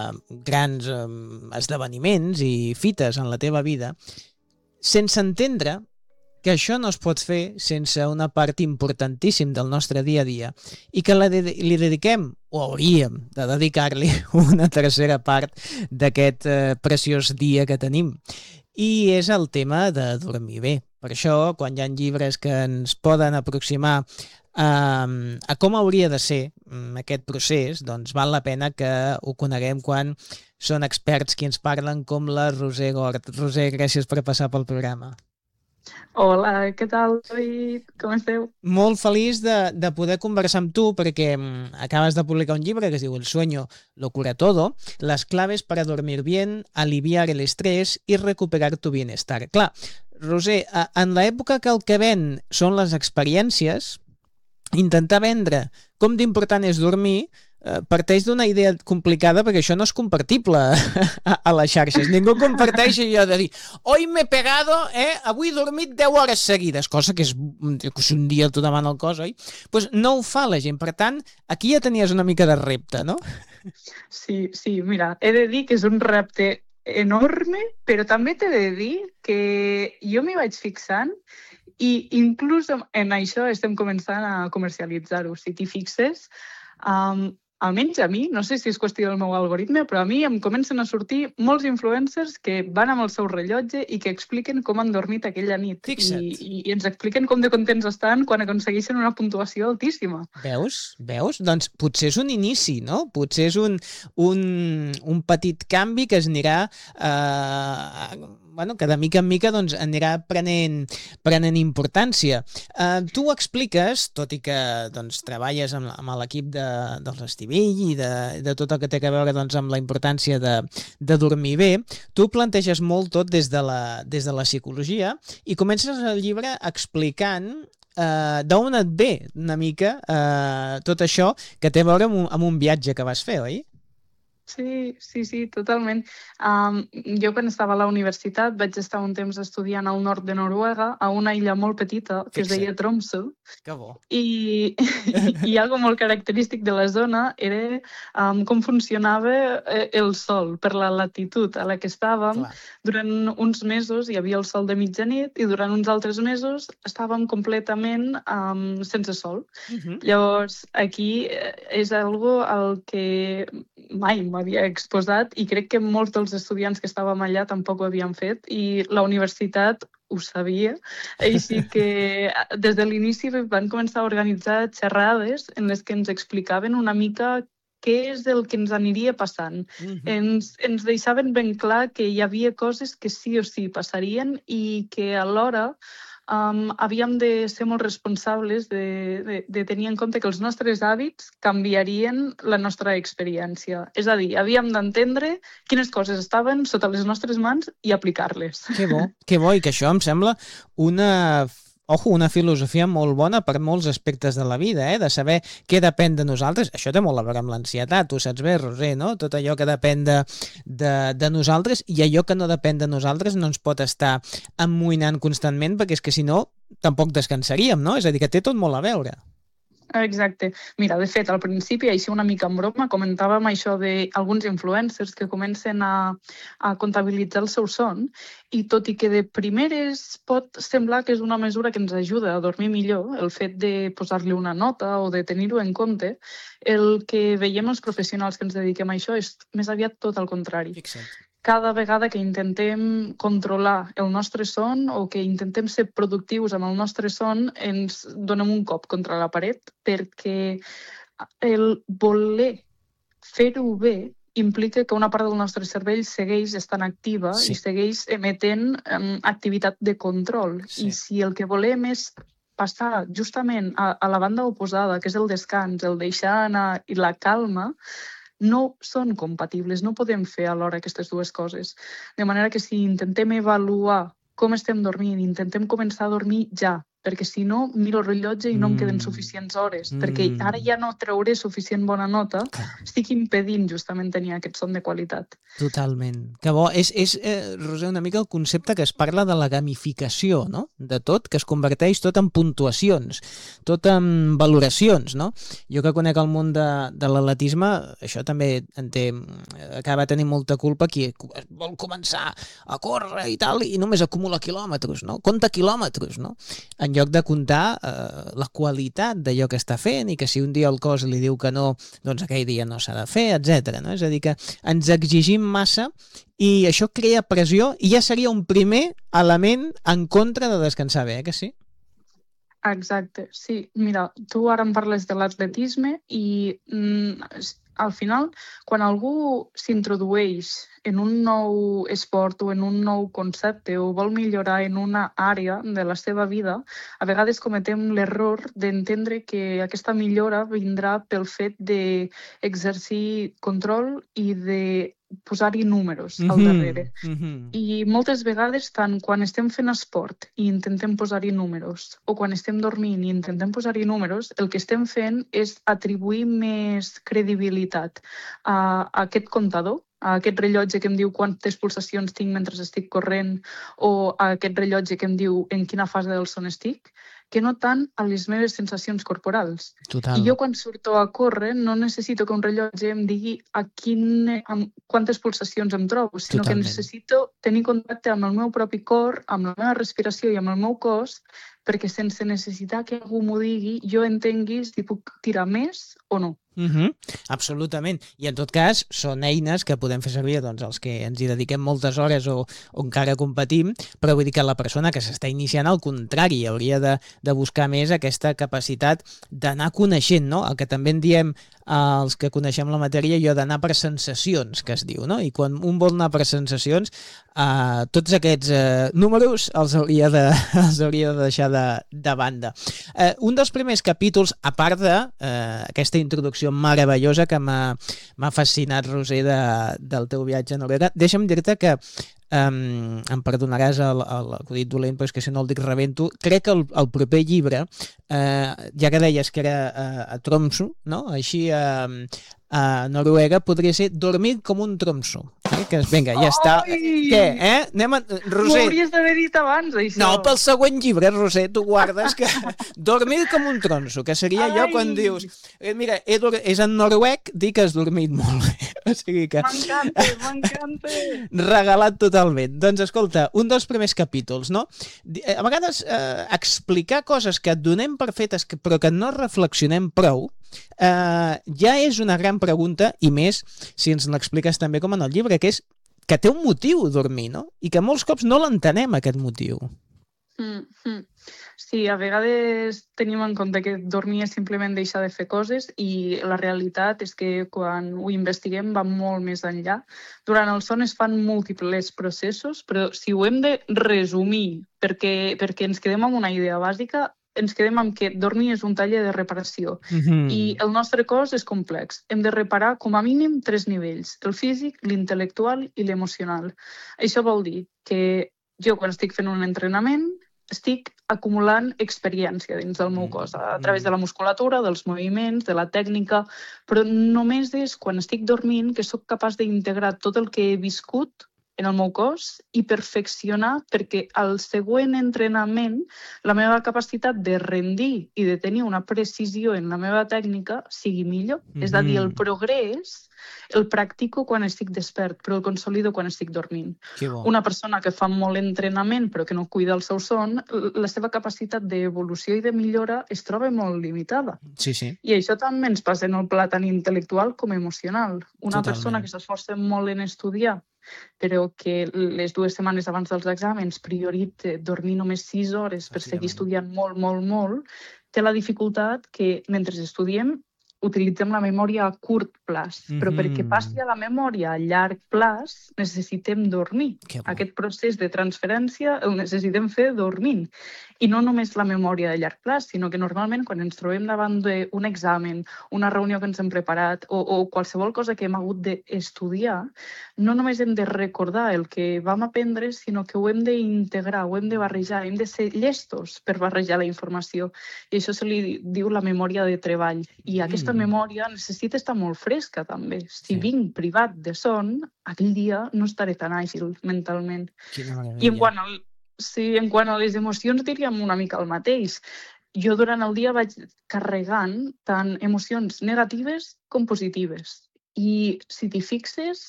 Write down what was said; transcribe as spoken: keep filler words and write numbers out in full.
grans eh, esdeveniments i fites en la teva vida, sense entendre que això no es pot fer sense una part importantíssim del nostre dia a dia i que la de li dediquem, o hauríem de dedicar-li, una tercera part d'aquest eh, preciós dia que tenim. I és el tema de dormir bé. Per això, quan hi ha llibres que ens poden aproximar a, a com hauria de ser aquest procés, doncs val la pena que ho coneguem quan són experts qui ens parlen, com la Roser Gort. Roser, gràcies per passar pel programa. Hola, què tal, David? Com esteu? Molt feliç de, de poder conversar amb tu perquè acabes de publicar un llibre que es diu El sueño lo cura todo, las claves para dormir bien, aliviar el estrés y recuperar tu bienestar. Clar, Roser, en l'època que el que ven són les experiències, intentar vendre com d'important és dormir parteix d'una idea complicada perquè això no és compartible a, a les xarxes. Ningú comparteix allò de dir hoy m'he pegado, eh, avui he dormit deu hores seguides, cosa que és si un dia t'ho demana el cos, oi? Pues no ho fa la gent, per tant, aquí ja tenies una mica de repte, no? Sí, sí, mira, he de dir que és un repte enorme, però també t'he de dir que jo m'hi vaig fixant i inclús en això estem començant a comercialitzar-ho. Si t'hi fixes, um, almenys a mi, no sé si és qüestió del meu algoritme, però a mi em comencen a sortir molts influencers que van amb el seu rellotge i que expliquen com han dormit aquella nit. I, i, I ens expliquen com de contents estan quan aconsegueixen una puntuació altíssima. Veus? Veus? Doncs potser és un inici, no? Potser és un, un, un petit canvi que es anirà... Eh, bueno, que de mica en mica doncs, anirà prenent, prenent importància. Uh, tu ho expliques, tot i que doncs, treballes amb, amb l'equip de, dels Estivill i de, de tot el que té a veure doncs, amb la importància de, de dormir bé, tu planteges molt tot des de la, des de la psicologia i comences el llibre explicant Uh, d'on et ve una mica uh, tot això que té a veure amb un, amb un viatge que vas fer, oi? Sí, sí, sí, totalment. Um, jo quan estava a la universitat vaig estar un temps estudiant al nord de Noruega, a una illa molt petita que Fixa't. Es deia Tromsø. Que bo. I, i, i algo molt característic de la zona era um, com funcionava el sol per la latitud a la que estàvem. Clar. Durant uns mesos hi havia el sol de mitjanit i durant uns altres mesos estàvem completament um, sense sol. Uh-huh. Llavors, aquí és algo al que mai m'havia exposat i crec que molts dels estudiants que estàvem allà tampoc ho havien fet i la universitat ho sabia, així que des de l'inici van començar a organitzar xerrades en les que ens explicaven una mica què és el que ens aniria passant. Mm-hmm. Ens, ens deixaven ben clar que hi havia coses que sí o sí passarien i que alhora Um, havíem de ser molt responsables de, de, de tenir en compte que els nostres hàbits canviarien la nostra experiència. És a dir, havíem d'entendre quines coses estaven sota les nostres mans i aplicar-les. Que bo, que bo, i que això em sembla una... Ojo, una filosofia molt bona per molts aspectes de la vida, eh? De saber què depèn de nosaltres. Això té molt a veure amb l'ansietat, tu saps bé, Roser, no? Tot allò que depèn de, de, de nosaltres i allò que no depèn de nosaltres no ens pot estar amoïnant constantment perquè és que si no tampoc descansaríem, no? És a dir, que té tot molt a veure. Exacte. Mira, de fet, al principi, així una mica en broma, comentàvem això d'alguns influencers que comencen a, a comptabilitzar el seu son i tot i que de primeres pot semblar que és una mesura que ens ajuda a dormir millor, el fet de posar-li una nota o de tenir-ho en compte, el que veiem els professionals que ens dediquem a això és més aviat tot el contrari. Fixa't. Cada vegada que intentem controlar el nostre son o que intentem ser productius amb el nostre son, ens donem un cop contra la paret perquè el voler fer-ho bé implica que una part del nostre cervell segueix estant activa sí. i segueix emetent um, activitat de control. Sí. I si el que volem és passar justament a, a la banda oposada, que és el descans, el deixar anar i la calma, no són compatibles, no podem fer alhora aquestes dues coses. De manera que si intentem avaluar com estem dormint, intentem començar a dormir ja, perquè si no miro el rellotge i no em queden Mm. suficients hores, Mm. perquè ara ja no trauré suficient bona nota, Clar. estic impedint justament tenir aquest son de qualitat. Totalment. Que bo. És, és eh, Roser, una mica el concepte que es parla de la gamificació, no? De tot, que es converteix tot en puntuacions, tot en valoracions, no? Jo que conec el món de, de l'atletisme, això també en té, acaba tenint molta culpa qui vol començar a córrer i tal, i només acumula quilòmetres, no? Compta quilòmetres, no? En lloc de comptar eh, la qualitat d'allò que està fent i que si un dia el cos li diu que no, doncs aquell dia no s'ha de fer, etcètera. No? És a dir, que ens exigim massa i això crea pressió i ja seria un primer element en contra de descansar bé, eh, que sí? Exacte, sí. Mira, tu ara em parles de l'atletisme i mm, al final, quan algú s'introdueix en un nou esport o en un nou concepte o vol millorar en una àrea de la seva vida, a vegades cometem l'error d'entendre que aquesta millora vindrà pel fet d'exercir control i de posar-hi números al darrere. Mm-hmm. I moltes vegades, tant quan estem fent esport i intentem posar-hi números o quan estem dormint i intentem posar-hi números, el que estem fent és atribuir més credibilitat a, a aquest comptador, a aquest rellotge que em diu quantes pulsacions tinc mentre estic corrent o a aquest rellotge que em diu en quina fase del son estic, que no tant a les meves sensacions corporals. Total. I jo quan surto a córrer no necessito que un rellotge em digui a quin, a quantes pulsacions em trobo, sinó Totalment. que necessito tenir contacte amb el meu propi cor, amb la meva respiració i amb el meu cos, perquè sense necessitar que algú m'ho digui, jo entengui si puc tirar més o no. Mm-hmm. Absolutament. I en tot cas són eines que podem fer servir doncs, els que ens hi dediquem moltes hores o, o encara competim, però vull dir que la persona que s'està iniciant al contrari hauria de, de buscar més aquesta capacitat d'anar coneixent, no? El que també en diem els que coneixem la matèria, jo d'anar per sensacions, que es diu, no? I quan un vol anar per sensacions, eh, tots aquests eh, números els hauria de, els hauria de deixar de, de banda. Eh, un dels primers capítols, a part de eh, aquesta introducció meravellosa que m'ha fascinat, Roser, de, del teu viatge a Noruega, deixa'm dir-te que Um, em perdonaràs l'acudit dolent, però és que si no el dic rebento. Crec que el, el proper llibre, uh, ja que deies que era uh, a Tromsø, no? Així uh, a Noruega, podria ser Dormir com un Tromsø. Eh? Que, vinga, ja està. Ai! Què, eh? Anem a... Roser. M'ho hauries d'haver dit abans, això. No, pel següent llibre, Roser, tu guardes que Dormir com un Tromsø, que seria allò quan dius eh, mira, he dur... és en noruec, dic que has dormit molt bé. O sigui que... M'encanta, m'encanta. Regalat totalment. Doncs escolta, un dels primers capítols, no? A vegades eh, explicar coses que et donem per fetes que, però que no reflexionem prou, eh, ja és una gran pregunta, i més si ens l'expliques també com en el llibre, que és que té un motiu dormir, no? I que molts cops no l'entenem, aquest motiu. Mm -hmm. Sí, a vegades tenim en compte que dormir és simplement deixar de fer coses i la realitat és que quan ho investiguem va molt més enllà. Durant el son es fan múltiples processos, però si ho hem de resumir perquè, perquè ens quedem amb una idea bàsica, ens quedem amb que dormir és un taller de reparació. Mm-hmm. I el nostre cos és complex. Hem de reparar com a mínim tres nivells, el físic, l'intel·lectual i l'emocional. Això vol dir que jo quan estic fent un entrenament estic acumulant experiència dins del meu cos, a través de la musculatura, dels moviments, de la tècnica, però només és quan estic dormint que sóc capaç d'integrar tot el que he viscut en el meu cos i perfeccionar perquè al següent entrenament la meva capacitat de rendir i de tenir una precisió en la meva tècnica sigui millor. Mm-hmm. És a dir, el progrés el practico quan estic despert, però el consolido quan estic dormint. Bo. Una persona que fa molt entrenament però que no cuida el seu son, la seva capacitat d'evolució i de millora es troba molt limitada. Sí, sí. I això també ens passa en el pla tant intel·lectual com emocional. Una Totalment. Persona que s'esforça molt en estudiar però que les dues setmanes abans dels exàmens prioritza dormir només sis hores per seguir estudiant molt, molt, molt, té la dificultat que mentre estudiem utilitzem la memòria a curt plaç, però perquè passi a la memòria a llarg plaç necessitem dormir. Aquest procés de transferència el necessitem fer dormint. I no només la memòria a llarg plaç, sinó que normalment quan ens trobem davant d'un examen, una reunió que ens hem preparat o, o qualsevol cosa que hem hagut d'estudiar, no només hem de recordar el que vam aprendre, sinó que ho hem d'integrar, ho hem de barrejar, hem de ser llestos per barrejar la informació. I això se li diu la memòria de treball. I aquesta memòria necessita estar molt fresca, també. Si sí. vinc privat de son, aquell dia no estaré tan àgil mentalment. I en quant, al, sí, en quant a les emocions diríem una mica el mateix. Jo durant el dia vaig carregant tant emocions negatives com positives. I si t'hi fixes,